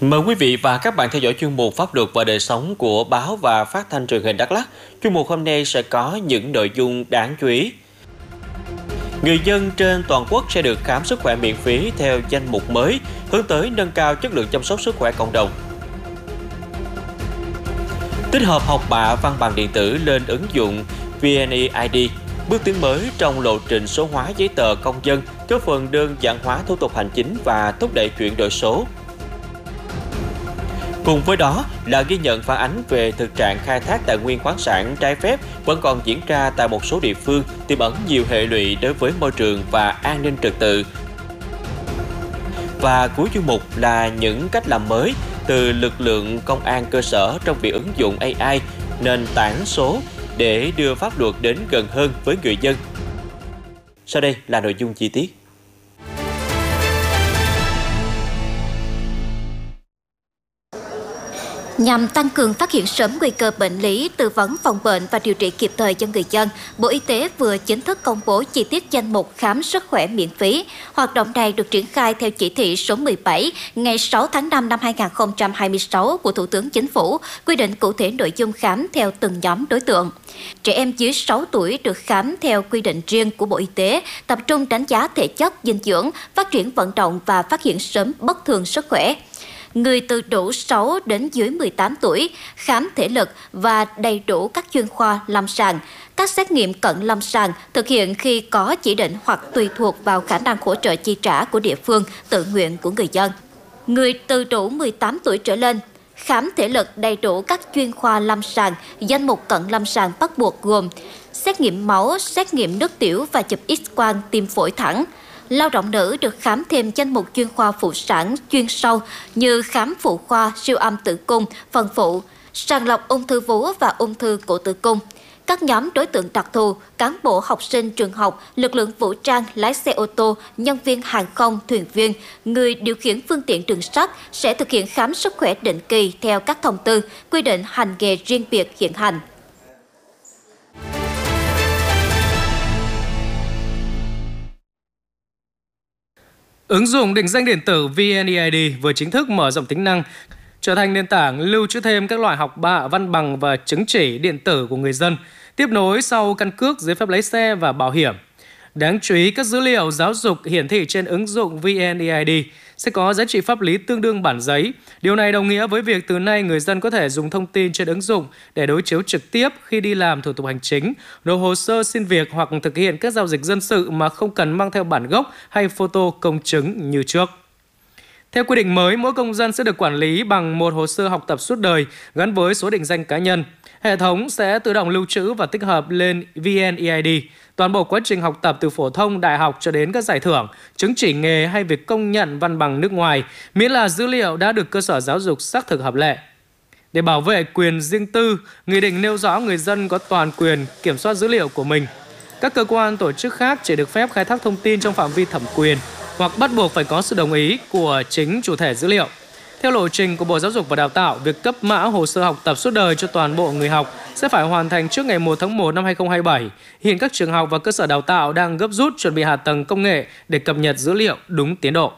Mời quý vị và các bạn theo dõi chuyên mục Pháp luật và đời sống của Báo và Phát thanh Truyền hình Đắk Lắk. Chuyên mục hôm nay sẽ có những nội dung đáng chú ý. Người dân trên toàn quốc sẽ được khám sức khỏe miễn phí theo danh mục mới, hướng tới nâng cao chất lượng chăm sóc sức khỏe cộng đồng. Tích hợp học bạ văn bằng điện tử lên ứng dụng VNeID, bước tiến mới trong lộ trình số hóa giấy tờ công dân, góp phần đơn giản hóa thủ tục hành chính và thúc đẩy chuyển đổi số. Cùng với đó là ghi nhận phản ánh về thực trạng khai thác tài nguyên khoáng sản trái phép vẫn còn diễn ra tại một số địa phương, tiềm ẩn nhiều hệ lụy đối với môi trường và an ninh trật tự. Và cuối chuyên mục là những cách làm mới từ lực lượng công an cơ sở trong việc ứng dụng AI, nền tảng số để đưa pháp luật đến gần hơn với người dân. Sau đây là nội dung chi tiết. Nhằm tăng cường phát hiện sớm nguy cơ bệnh lý, tư vấn phòng bệnh và điều trị kịp thời cho người dân, Bộ Y tế vừa chính thức công bố chi tiết danh mục khám sức khỏe miễn phí. Hoạt động này được triển khai theo chỉ thị số 17 ngày 6 tháng 5 năm 2026 của Thủ tướng Chính phủ, quy định cụ thể nội dung khám theo từng nhóm đối tượng. Trẻ em dưới 6 tuổi được khám theo quy định riêng của Bộ Y tế, tập trung đánh giá thể chất, dinh dưỡng, phát triển vận động và phát hiện sớm bất thường sức khỏe. Người từ đủ 6 đến dưới 18 tuổi, khám thể lực và đầy đủ các chuyên khoa lâm sàng. Các xét nghiệm cận lâm sàng thực hiện khi có chỉ định hoặc tùy thuộc vào khả năng hỗ trợ chi trả của địa phương, tự nguyện của người dân. Người từ đủ 18 tuổi trở lên, khám thể lực đầy đủ các chuyên khoa lâm sàng. Danh mục cận lâm sàng bắt buộc gồm xét nghiệm máu, xét nghiệm nước tiểu và chụp X-quang tim phổi thẳng. Lao động nữ được khám thêm danh mục chuyên khoa phụ sản chuyên sâu như khám phụ khoa, siêu âm tử cung, phần phụ, sàng lọc ung thư vú và ung thư cổ tử cung. Các nhóm đối tượng đặc thù, cán bộ học sinh trường học, lực lượng vũ trang, lái xe ô tô, nhân viên hàng không, thuyền viên, người điều khiển phương tiện đường sắt sẽ thực hiện khám sức khỏe định kỳ theo các thông tư, quy định hành nghề riêng biệt hiện hành. Ứng dụng định danh điện tử VNeID vừa chính thức mở rộng tính năng, trở thành nền tảng lưu trữ thêm các loại học bạ, văn bằng và chứng chỉ điện tử của người dân, tiếp nối sau căn cước, giấy phép lái xe và bảo hiểm. Đáng chú ý, các dữ liệu giáo dục hiển thị trên ứng dụng VNeID sẽ có giá trị pháp lý tương đương bản giấy. Điều này đồng nghĩa với việc từ nay người dân có thể dùng thông tin trên ứng dụng để đối chiếu trực tiếp khi đi làm thủ tục hành chính, nộp hồ sơ xin việc hoặc thực hiện các giao dịch dân sự mà không cần mang theo bản gốc hay photo công chứng như trước. Theo quy định mới, mỗi công dân sẽ được quản lý bằng một hồ sơ học tập suốt đời gắn với số định danh cá nhân. Hệ thống sẽ tự động lưu trữ và tích hợp lên VNeID toàn bộ quá trình học tập từ phổ thông, đại học cho đến các giải thưởng, chứng chỉ nghề hay việc công nhận văn bằng nước ngoài, miễn là dữ liệu đã được cơ sở giáo dục xác thực hợp lệ. Để bảo vệ quyền riêng tư, Nghị định nêu rõ người dân có toàn quyền kiểm soát dữ liệu của mình. Các cơ quan tổ chức khác chỉ được phép khai thác thông tin trong phạm vi thẩm quyền hoặc bắt buộc phải có sự đồng ý của chính chủ thể dữ liệu. Theo lộ trình của Bộ Giáo dục và Đào tạo, việc cấp mã hồ sơ học tập suốt đời cho toàn bộ người học sẽ phải hoàn thành trước ngày 1 tháng 1 năm 2027. Hiện các trường học và cơ sở đào tạo đang gấp rút chuẩn bị hạ tầng công nghệ để cập nhật dữ liệu đúng tiến độ.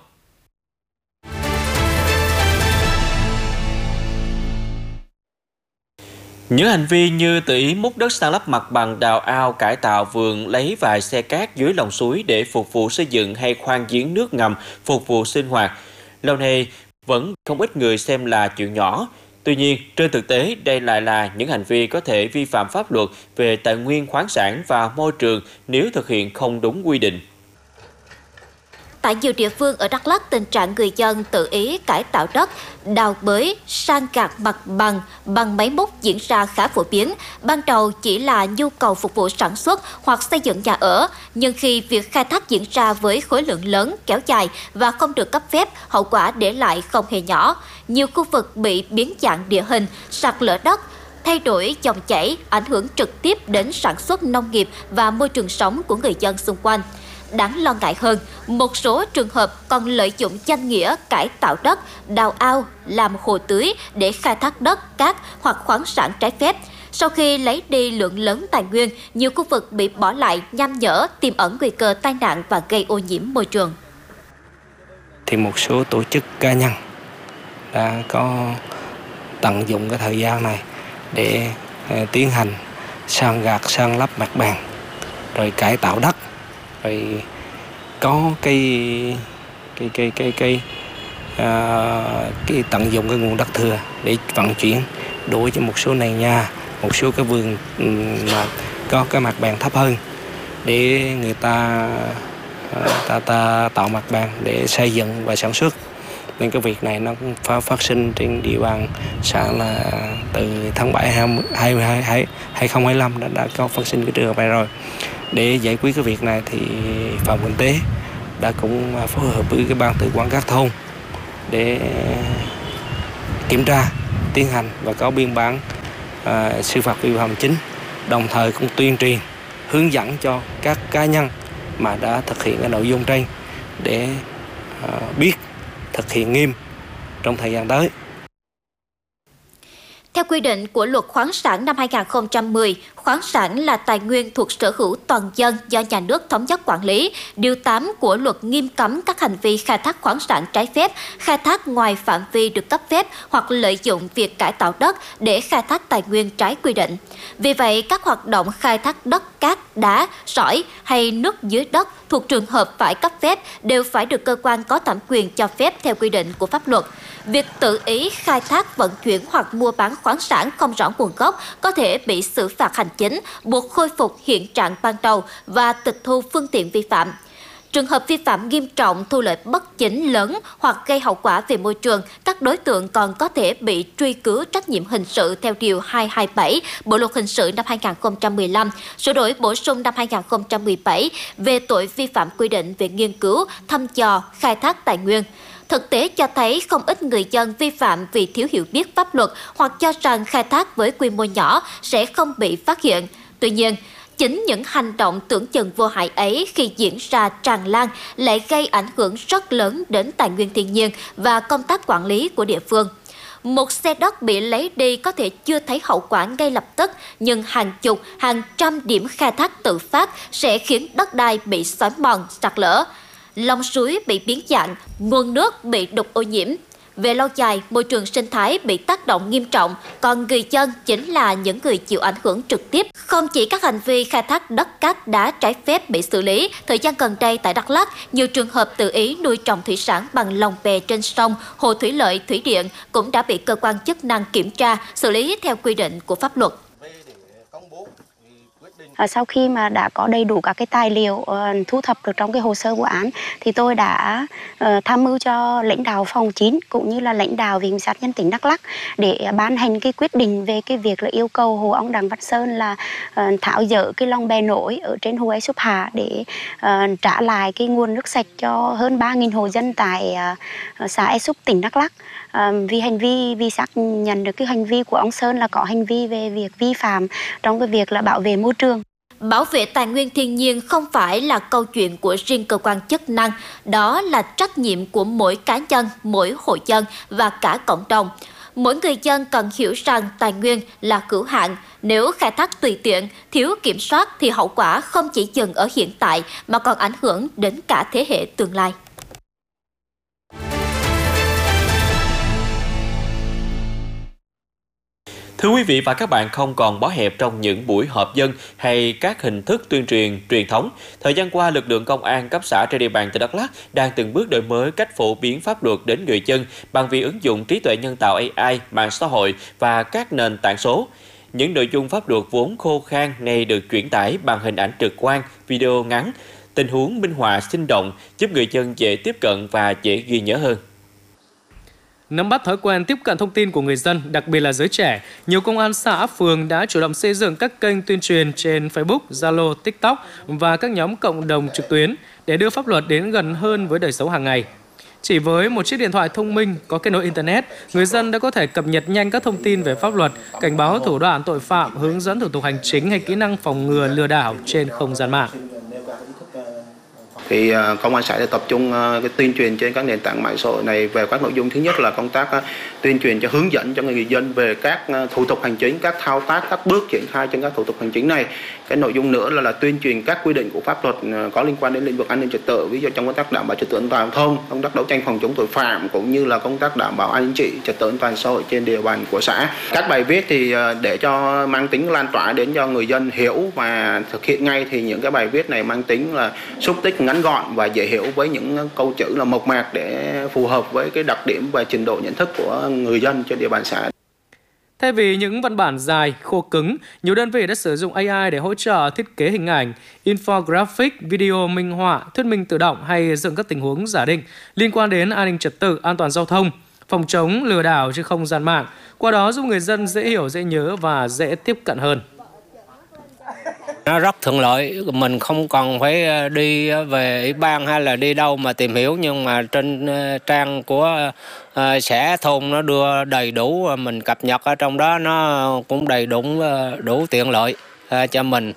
Những hành vi như tự ý múc đất san lấp mặt bằng, đào ao, cải tạo vườn, lấy vài xe cát dưới lòng suối để phục vụ xây dựng hay khoan giếng nước ngầm phục vụ sinh hoạt, lâu nay vẫn không ít người xem là chuyện nhỏ. Tuy nhiên, trên thực tế, đây lại là những hành vi có thể vi phạm pháp luật về tài nguyên khoáng sản và môi trường nếu thực hiện không đúng quy định. Tại nhiều địa phương ở Đắk Lắk, tình trạng người dân tự ý cải tạo đất, đào bới, san gạt mặt bằng bằng máy múc diễn ra khá phổ biến. Ban đầu chỉ là nhu cầu phục vụ sản xuất hoặc xây dựng nhà ở, nhưng khi việc khai thác diễn ra với khối lượng lớn, kéo dài và không được cấp phép, hậu quả để lại không hề nhỏ. Nhiều khu vực bị biến dạng địa hình, sạt lở đất, thay đổi dòng chảy, ảnh hưởng trực tiếp đến sản xuất nông nghiệp và môi trường sống của người dân xung quanh. Đáng lo ngại hơn, một số trường hợp còn lợi dụng danh nghĩa cải tạo đất, đào ao, làm hồ tưới để khai thác đất, cát hoặc khoáng sản trái phép. Sau khi lấy đi lượng lớn tài nguyên, nhiều khu vực bị bỏ lại nham nhở, tiềm ẩn nguy cơ tai nạn và gây ô nhiễm môi trường. Thì một số tổ chức cá nhân đã có tận dụng cái thời gian này để tiến hành san gạt, san lấp mặt bằng, rồi cải tạo đất, rồi có cái tận dụng cái nguồn đất thừa để vận chuyển đổi cho một số nền nhà, một số cái vườn mà có cái mặt bằng thấp hơn để người ta tạo mặt bằng để xây dựng và sản xuất. Nên cái việc này nó cũng phát sinh trên địa bàn xã là từ tháng 7 2025 đã có phát sinh cái trường hợp này rồi. Để giải quyết cái việc này thì phòng kinh tế đã cũng phối hợp với cái ban tự quản các thôn để kiểm tra, tiến hành và có biên bản xử phạt vi phạm hành chính, đồng thời cũng tuyên truyền hướng dẫn cho các cá nhân mà đã thực hiện cái nội dung trên để biết thực hiện nghiêm trong thời gian tới. Theo quy định của Luật khoáng sản năm 2010, khoáng sản là tài nguyên thuộc sở hữu toàn dân do nhà nước thống nhất quản lý. Điều 8 của Luật nghiêm cấm các hành vi khai thác khoáng sản trái phép, khai thác ngoài phạm vi được cấp phép hoặc lợi dụng việc cải tạo đất để khai thác tài nguyên trái quy định. Vì vậy, các hoạt động khai thác đất, cát, đá, sỏi hay nước dưới đất thuộc trường hợp phải cấp phép đều phải được cơ quan có thẩm quyền cho phép theo quy định của pháp luật. Việc tự ý khai thác, vận chuyển hoặc mua bán khoáng sản không rõ nguồn gốc có thể bị xử phạt hành chính, buộc khôi phục hiện trạng ban đầu và tịch thu phương tiện vi phạm. Trường hợp vi phạm nghiêm trọng, thu lợi bất chính lớn hoặc gây hậu quả về môi trường, các đối tượng còn có thể bị truy cứu trách nhiệm hình sự theo Điều 227 Bộ Luật Hình sự năm 2015, sửa đổi bổ sung năm 2017 về tội vi phạm quy định về nghiên cứu, thăm dò, khai thác tài nguyên. Thực tế cho thấy không ít người dân vi phạm vì thiếu hiểu biết pháp luật hoặc cho rằng khai thác với quy mô nhỏ sẽ không bị phát hiện. Tuy nhiên, chính những hành động tưởng chừng vô hại ấy khi diễn ra tràn lan lại gây ảnh hưởng rất lớn đến tài nguyên thiên nhiên và công tác quản lý của địa phương. Một xe đất bị lấy đi có thể chưa thấy hậu quả ngay lập tức, nhưng hàng chục, hàng trăm điểm khai thác tự phát sẽ khiến đất đai bị xói mòn, sạt lở. Lòng suối bị biến dạng, nguồn nước bị đục ô nhiễm. Về lâu dài, môi trường sinh thái bị tác động nghiêm trọng, còn người dân chính là những người chịu ảnh hưởng trực tiếp. Không chỉ các hành vi khai thác đất cát đá trái phép bị xử lý, thời gian gần đây tại Đắk Lắk, nhiều trường hợp tự ý nuôi trồng thủy sản bằng lồng bè trên sông, hồ thủy lợi, thủy điện cũng đã bị cơ quan chức năng kiểm tra, xử lý theo quy định của pháp luật. Sau khi mà đã có đầy đủ các cái tài liệu thu thập được trong cái hồ sơ vụ án thì tôi đã tham mưu cho lãnh đạo phòng 9 cũng như là lãnh đạo Viện Kiểm sát Nhân tỉnh Đắk Lắk để ban hành cái quyết định về cái việc là yêu cầu hồ ông Đặng Văn Sơn là tháo dỡ cái lồng bè nổi ở trên hồ Ea Súp Hạ để trả lại cái nguồn nước sạch cho hơn 3.000 hộ dân tại xã Ea Súp, tỉnh Đắk Lắk. Vì xác nhận được cái hành vi của ông Sơn là có hành vi về việc vi phạm trong cái việc là bảo vệ môi trường. Bảo vệ tài nguyên thiên nhiên không phải là câu chuyện của riêng cơ quan chức năng, đó là trách nhiệm của mỗi cá nhân, mỗi hộ dân và cả cộng đồng. Mỗi người dân cần hiểu rằng tài nguyên là hữu hạn, nếu khai thác tùy tiện, thiếu kiểm soát thì hậu quả không chỉ dừng ở hiện tại mà còn ảnh hưởng đến cả thế hệ tương lai. Thưa quý vị và các bạn, không còn bó hẹp trong những buổi họp dân hay các hình thức tuyên truyền truyền thống. Thời gian qua, lực lượng công an cấp xã trên địa bàn tỉnh Đắk Lắk đang từng bước đổi mới cách phổ biến pháp luật đến người dân bằng việc ứng dụng trí tuệ nhân tạo AI, mạng xã hội và các nền tảng số. Những nội dung pháp luật vốn khô khan này được chuyển tải bằng hình ảnh trực quan, video ngắn, tình huống minh họa sinh động, giúp người dân dễ tiếp cận và dễ ghi nhớ hơn. Nắm bắt thói quen tiếp cận thông tin của người dân, đặc biệt là giới trẻ, nhiều công an xã, phường đã chủ động xây dựng các kênh tuyên truyền trên Facebook, Zalo, TikTok và các nhóm cộng đồng trực tuyến để đưa pháp luật đến gần hơn với đời sống hàng ngày. Chỉ với một chiếc điện thoại thông minh có kết nối Internet, người dân đã có thể cập nhật nhanh các thông tin về pháp luật, cảnh báo thủ đoạn tội phạm, hướng dẫn thủ tục hành chính hay kỹ năng phòng ngừa lừa đảo trên không gian mạng. thì công an xã đã tập trung cái tuyên truyền trên các nền tảng mạng xã hội này về các nội dung. Thứ nhất là công tác tuyên truyền cho hướng dẫn cho người dân về các thủ tục hành chính, các thao tác, các bước triển khai trên các thủ tục hành chính này. Cái nội dung nữa là tuyên truyền các quy định của pháp luật có liên quan đến lĩnh vực an ninh trật tự, ví dụ trong công tác đảm bảo trật tự an toàn giao thông, công tác đấu tranh phòng chống tội phạm, cũng như là công tác đảm bảo an ninh trị trật tự an toàn xã hội trên địa bàn của xã. Các bài viết thì để cho mang tính lan tỏa đến cho người dân hiểu và thực hiện ngay, thì những cái bài viết này mang tính là xúc tích, ngắn gọn và dễ hiểu với những câu chữ là mộc mạc để phù hợp với cái đặc điểm và trình độ nhận thức của người dân trên địa bàn xã. Thay vì những văn bản dài, khô cứng, nhiều đơn vị đã sử dụng AI để hỗ trợ thiết kế hình ảnh, infographic, video minh họa, thuyết minh tự động hay dựng các tình huống giả định liên quan đến an ninh trật tự, an toàn giao thông, phòng chống lừa đảo trên không gian mạng. Qua đó giúp người dân dễ hiểu, dễ nhớ và dễ tiếp cận hơn. Nó rất thuận lợi, mình không còn phải đi về ủy ban hay là đi đâu mà tìm hiểu, nhưng mà trên trang của xã thôn nó đưa đầy đủ, mình cập nhật ở trong đó nó cũng đầy đủ tiện lợi cho mình.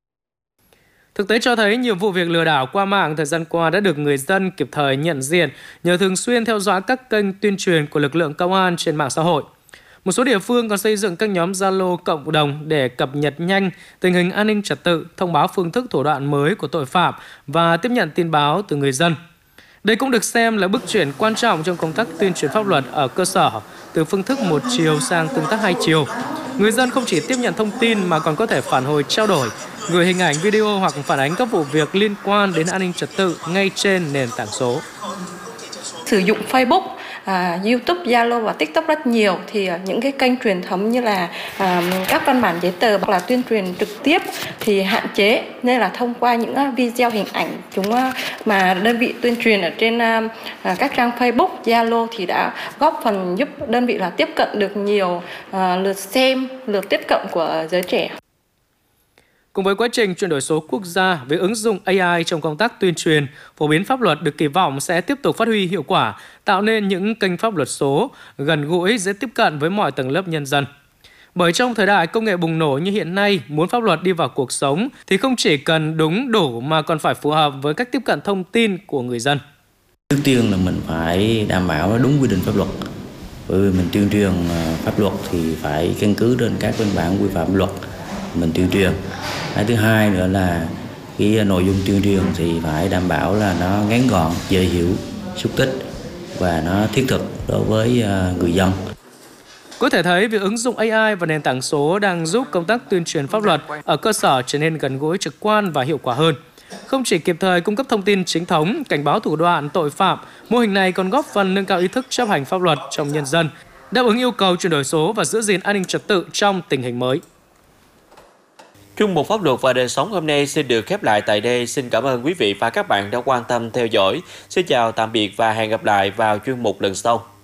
Thực tế cho thấy nhiều vụ việc lừa đảo qua mạng thời gian qua đã được người dân kịp thời nhận diện nhờ thường xuyên theo dõi các kênh tuyên truyền của lực lượng công an trên mạng xã hội. Một số địa phương còn xây dựng các nhóm Zalo cộng đồng để cập nhật nhanh tình hình an ninh trật tự, thông báo phương thức thủ đoạn mới của tội phạm và tiếp nhận tin báo từ người dân. Đây cũng được xem là bước chuyển quan trọng trong công tác tuyên truyền pháp luật ở cơ sở, từ phương thức một chiều sang tương tác hai chiều. Người dân không chỉ tiếp nhận thông tin mà còn có thể phản hồi trao đổi, gửi hình ảnh, video hoặc phản ánh các vụ việc liên quan đến an ninh trật tự ngay trên nền tảng số. Sử dụng Facebook, YouTube, Zalo và TikTok rất nhiều, thì những cái kênh truyền thống như là các văn bản giấy tờ hoặc là tuyên truyền trực tiếp thì hạn chế, nên là thông qua những video hình ảnh mà đơn vị tuyên truyền ở trên các trang Facebook, Zalo thì đã góp phần giúp đơn vị là tiếp cận được nhiều lượt xem, lượt tiếp cận của giới trẻ. Cùng với quá trình chuyển đổi số quốc gia, việc ứng dụng AI trong công tác tuyên truyền, phổ biến pháp luật được kỳ vọng sẽ tiếp tục phát huy hiệu quả, tạo nên những kênh pháp luật số gần gũi, dễ tiếp cận với mọi tầng lớp nhân dân. Bởi trong thời đại công nghệ bùng nổ như hiện nay, muốn pháp luật đi vào cuộc sống thì không chỉ cần đúng đủ mà còn phải phù hợp với cách tiếp cận thông tin của người dân. Trước tiên là mình phải đảm bảo đúng quy định pháp luật. Bởi vì mình tuyên truyền pháp luật thì phải căn cứ trên các văn bản quy phạm luật mình tuyên truyền. Cái thứ hai nữa là cái nội dung tuyên truyền thì phải đảm bảo là nó ngắn gọn, dễ hiểu, xúc tích và nó thiết thực đối với người dân. Có thể thấy việc ứng dụng AI và nền tảng số đang giúp công tác tuyên truyền pháp luật ở cơ sở trở nên gần gũi, trực quan và hiệu quả hơn. Không chỉ kịp thời cung cấp thông tin chính thống, cảnh báo thủ đoạn tội phạm, mô hình này còn góp phần nâng cao ý thức chấp hành pháp luật trong nhân dân, đáp ứng yêu cầu chuyển đổi số và giữ gìn an ninh trật tự trong tình hình mới. Chuyên mục Pháp luật và đời sống hôm nay xin được khép lại tại đây. Xin cảm ơn quý vị và các bạn đã quan tâm theo dõi. Xin chào tạm biệt và hẹn gặp lại vào chuyên mục lần sau.